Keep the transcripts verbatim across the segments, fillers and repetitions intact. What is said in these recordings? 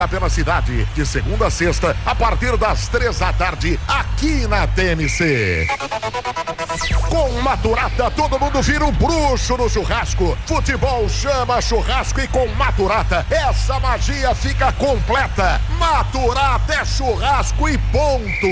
pela cidade, de segunda a sexta, a partir das três da tarde, aqui na T M C. Com Maturata, todo mundo vira um bruxo no churrasco. Futebol chama churrasco e com Maturata, essa magia fica completa. Maturata é churrasco e ponto.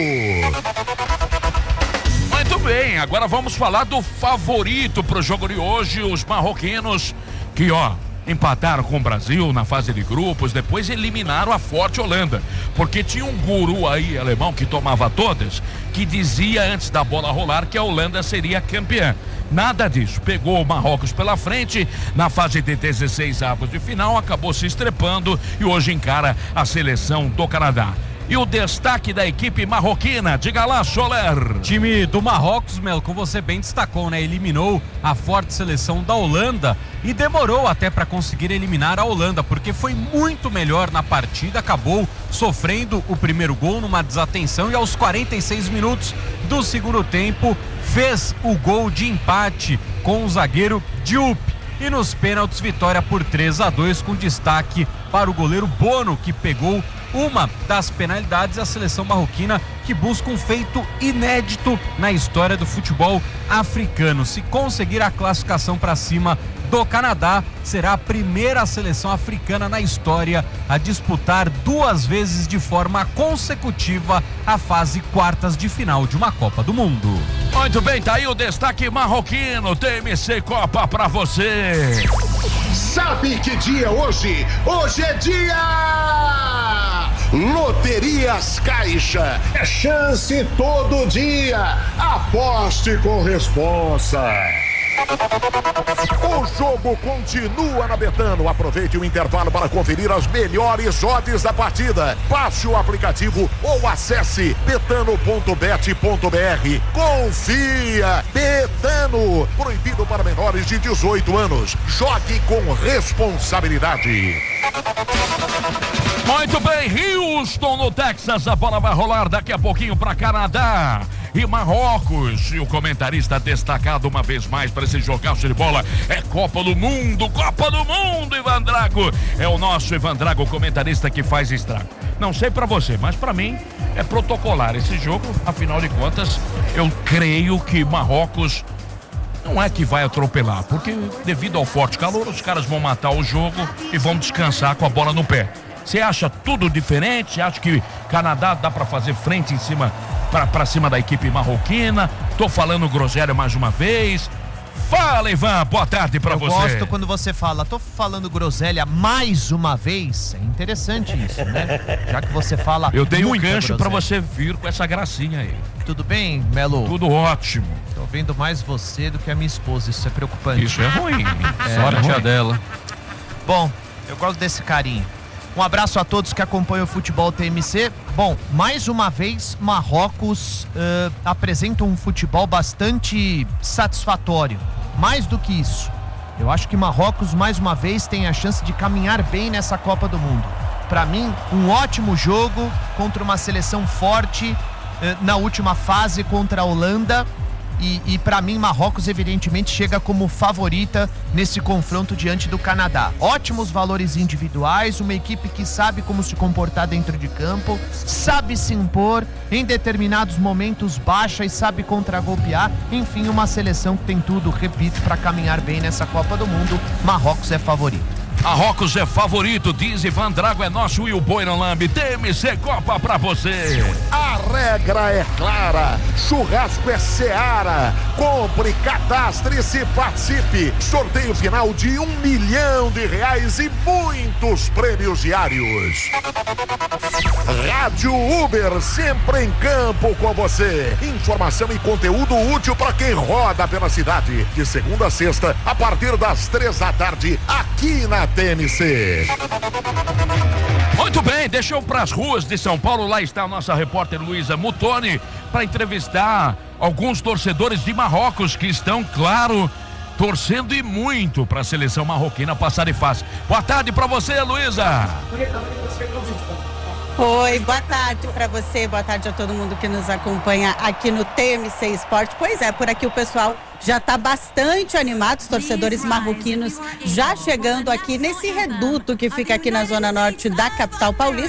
Muito bem, agora vamos falar do favorito pro jogo de hoje, os marroquinos, que ó, empataram com o Brasil na fase de grupos, depois eliminaram a forte Holanda, porque tinha um guru aí alemão que tomava todas, que dizia antes da bola rolar que a Holanda seria campeã. Nada disso, pegou o Marrocos pela frente na fase de dezesseis avos de final, acabou se estrepando e hoje encara a seleção do Canadá. E o destaque da equipe marroquina, diga lá, Soler. Time do Marrocos, Mel, como você bem destacou, né? Eliminou a forte seleção da Holanda e demorou até para conseguir eliminar a Holanda, porque foi muito melhor na partida, acabou sofrendo o primeiro gol numa desatenção e aos quarenta e seis minutos do segundo tempo fez o gol de empate com o zagueiro Diop. E nos pênaltis, vitória por três a dois, com destaque para o goleiro Bono, que pegou uma das penalidades. A seleção marroquina que busca um feito inédito na história do futebol africano. Se conseguir a classificação para cima do Canadá, será a primeira seleção africana na história a disputar duas vezes de forma consecutiva a fase quartas de final de uma Copa do Mundo. Muito bem, tá aí o destaque marroquino, T M C Copa pra você. Sabe que dia é hoje? Hoje é dia Loterias Caixa. É chance todo dia. Aposte com responsa. O jogo continua na Betano. Aproveite o intervalo para conferir as melhores odds da partida. Baixe o aplicativo ou acesse betano ponto bet ponto br. Confia! Betano. Proibido para menores de dezoito anos. Jogue com responsabilidade. Muito bem, Houston no Texas, a bola vai rolar daqui a pouquinho para Canadá e Marrocos. E o comentarista destacado uma vez mais para esse jogaço de bola é Copa do Mundo, Copa do Mundo, Ivan Drago. É o nosso Ivan Drago, comentarista que faz estrago. Não sei para você, mas para mim é protocolar esse jogo. Afinal de contas, eu creio que Marrocos não é que vai atropelar, porque devido ao forte calor, os caras vão matar o jogo e vão descansar com a bola no pé. Você acha tudo diferente? Você acha que Canadá dá para fazer frente em cima, pra, pra cima da equipe marroquina? Tô falando groselha mais uma vez. Fala, Ivan, boa tarde pra Eu você. Eu gosto quando você fala, tô falando groselha mais uma vez. É interessante isso, né? Já que você fala Eu dei um gancho groselha. pra você vir com essa gracinha aí. Tudo bem, Melo? Tudo ótimo. Tô vendo mais você do que a minha esposa, isso é preocupante. Isso é ruim. É, Sorte é a dela. Bom, eu gosto desse carinho. Um abraço a todos que acompanham o Futebol T M C. Bom, mais uma vez, Marrocos uh, apresenta um futebol bastante satisfatório. Mais do que isso, eu acho que Marrocos, mais uma vez, tem a chance de caminhar bem nessa Copa do Mundo. Para mim, um ótimo jogo contra uma seleção forte uh, na última fase contra a Holanda. E, e para mim, Marrocos evidentemente chega como favorita nesse confronto diante do Canadá. Ótimos valores individuais, uma equipe que sabe como se comportar dentro de campo, sabe se impor, em determinados momentos baixa e sabe contragolpear. Enfim, uma seleção que tem tudo, repito, para caminhar bem nessa Copa do Mundo. Marrocos é favorito. Marrocos é favorito, diz Ivan Drago, é nosso Will Boiranlambi. T M C Copa pra você. A regra é clara, churrasco é Seara. Compre, cadastre-se, participe. Sorteio final de um milhão de reais e muitos prêmios diários. Rádio Uber, sempre em campo com você. Informação e conteúdo útil para quem roda pela cidade. De segunda a sexta, a partir das três da tarde, aqui na T M C. Muito bem, deixa eu para as ruas de São Paulo. Lá está a nossa repórter Luísa Mutoni para entrevistar alguns torcedores de Marrocos que estão, claro, torcendo e muito para a seleção marroquina passar de fase. Boa tarde para você, Luísa. Oi, boa tarde para você, boa tarde a todo mundo que nos acompanha aqui no T M C Esporte. Pois é, por aqui o pessoal já está bastante animado, os torcedores marroquinos já chegando aqui nesse reduto que fica aqui na zona norte da capital paulista.